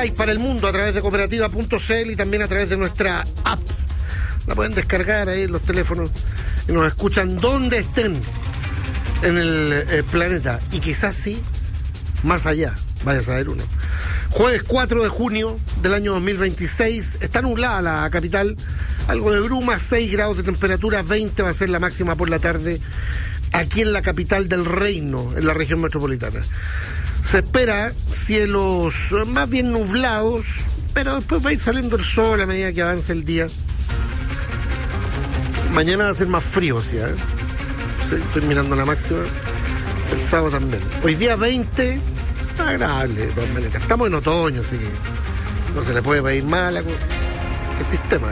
país, para el mundo, a través de cooperativa.cl y también a través de nuestra app. La pueden descargar ahí en los teléfonos y nos escuchan donde estén en el planeta. Y quizás sí, más allá, vaya a saber uno. Jueves 4 de junio del año 2026. Está nublada la capital. Algo de bruma, 6 grados de temperatura, 20 va a ser la máxima por la tarde aquí en la capital del reino, en la región metropolitana. Se espera cielos más bien nublados, pero después va a ir saliendo el sol a medida que avance el día. Mañana va a ser más frío, ¿sí? Sí, estoy mirando la máxima. El sábado también. Hoy día 20, agradable de todas maneras. Estamos en otoño, así que no se le puede pedir mal al sistema,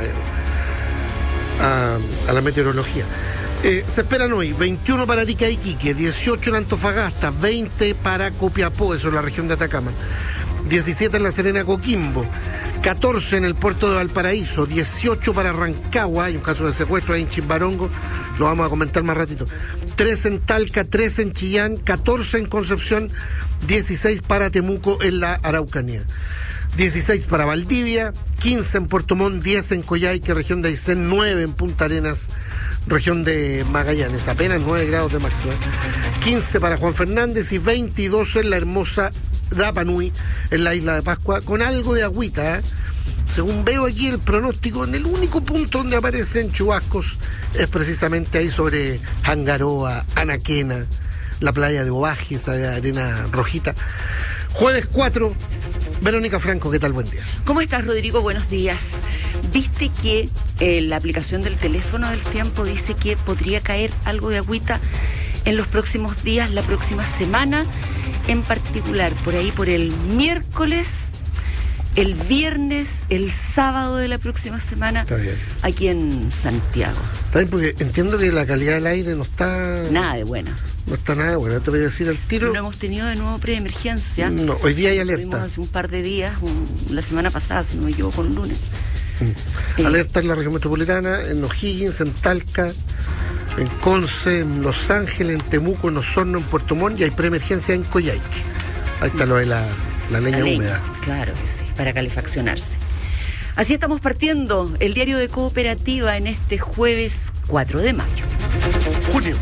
a la meteorología. Se esperan hoy 21 para Arica y Iquique, 18 en Antofagasta, 20 para Copiapó, eso es la región de Atacama, 17 en La Serena, Coquimbo, 14 en el puerto de Valparaíso, 18 para Rancagua, hay un caso de secuestro ahí en Chimbarongo, lo vamos a comentar más ratito, 13 en Talca, 13 en Chillán, 14 en Concepción, 16 para Temuco en la Araucanía. 16 para Valdivia, 15 en Puerto Montt, 10 en Coyhaique, región de Aysén, 9 en Punta Arenas, región de Magallanes, apenas 9 grados de máxima. 15 para Juan Fernández y 22 en la hermosa Rapa Nui, en la isla de Pascua, con algo de agüita, Según veo aquí el pronóstico, en el único punto donde aparecen chubascos es precisamente ahí sobre Hangaroa, Anaquena, la playa de Ovaje, esa de arena rojita. Jueves 4, Verónica Franco, ¿qué tal? Buen día. ¿Cómo estás, Rodrigo? Buenos días. ¿Viste que la aplicación del teléfono del tiempo dice que podría caer algo de agüita en los próximos días, la próxima semana, en particular por ahí por el miércoles, el viernes, el sábado de la próxima semana? Está bien. Aquí en Santiago? Está bien, porque entiendo que la calidad del aire no está... Nada de buena. No está nada bueno, te voy a decir al tiro. No hemos tenido de nuevo preemergencia. No, hoy día hay Tuvimos alerta. hace un par de días, la semana pasada, si no me equivoco, el lunes. Alerta en la región metropolitana, en O'Higgins, en Talca, en Conce, en Los Ángeles, en Temuco, en Osorno, en Puerto Montt, y hay preemergencia en Coyhaique. Ahí está lo de la leña húmeda. Claro que sí, para calefaccionarse. Así estamos partiendo el diario de Cooperativa en este jueves 4 de mayo. Junio.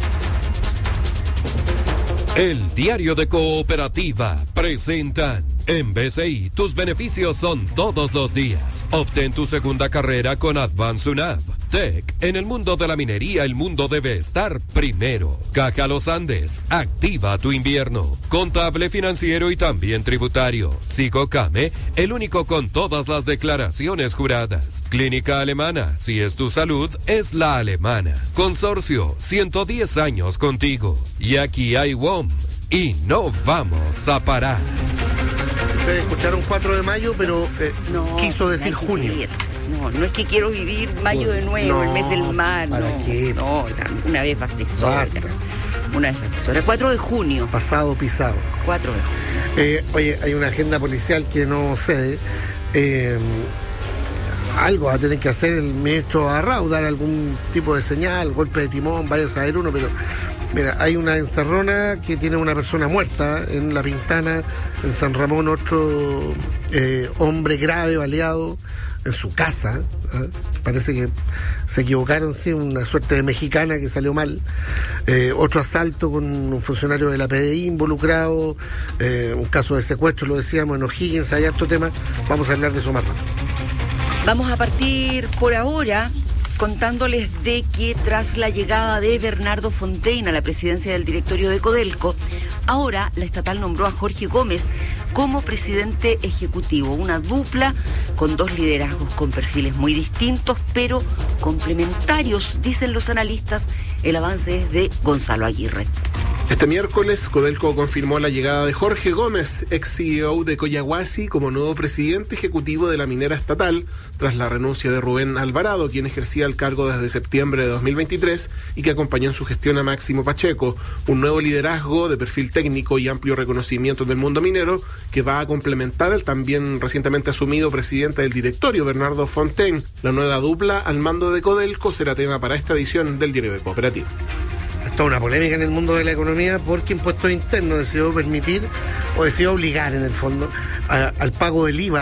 El diario de Cooperativa presenta: en BCI, tus beneficios son todos los días. Obtén tu segunda carrera con Advance UNAV. Tech, en el mundo de la minería, el mundo debe estar primero. Caja Los Andes, activa tu invierno. Contable, financiero y también tributario. Psicocame, el único con todas las declaraciones juradas. Clínica Alemana, si es tu salud, es la alemana. Consorcio, 110 años contigo. Y aquí hay WOM, y no vamos a parar. Ustedes escucharon 4 de mayo, pero No, quiso decir junio. No es que quiero vivir mayo de nuevo, No, el mes del mar. ¿para qué? No, una vez basta sobra. Basta. Una vez basta sobra. 4 de junio. Pasado pisado. 4 de junio. Oye, hay una agenda policial que no cede. Algo va a tener que hacer el ministro Arrau, dar algún tipo de señal, golpe de timón, vaya a saber uno, pero mira, hay una encerrona que tiene una persona muerta en La Pintana, en San Ramón, otro hombre grave, baleado en su casa. Parece que se equivocaron, sí, una suerte de mexicana que salió mal. Otro asalto con un funcionario de la PDI involucrado, un caso de secuestro, lo decíamos, en O'Higgins, hay harto tema. Vamos a hablar de eso más rato. Vamos a partir por ahora contándoles de que tras la llegada de Bernardo Fontaine a la presidencia del directorio de Codelco, ahora la estatal nombró a Jorge Gómez como presidente ejecutivo, una dupla con 2 liderazgos con perfiles muy distintos, pero complementarios, dicen los analistas. El avance es de Gonzalo Aguirre. Este miércoles, Codelco confirmó la llegada de Jorge Gómez, ex CEO de Collahuasi, como nuevo presidente ejecutivo de la minera estatal, tras la renuncia de Rubén Alvarado, quien ejercía el cargo desde septiembre de 2023 y que acompañó en su gestión a Máximo Pacheco. Un nuevo liderazgo de perfil técnico y amplio reconocimiento del mundo minero que va a complementar al también recientemente asumido presidente del directorio, Bernardo Fontaine. La nueva dupla al mando de Codelco será tema para esta edición del diario de Cooperativa. Toda una polémica en el mundo de la economía porque Impuestos Internos decidió permitir o decidió obligar en el fondo al pago del IVA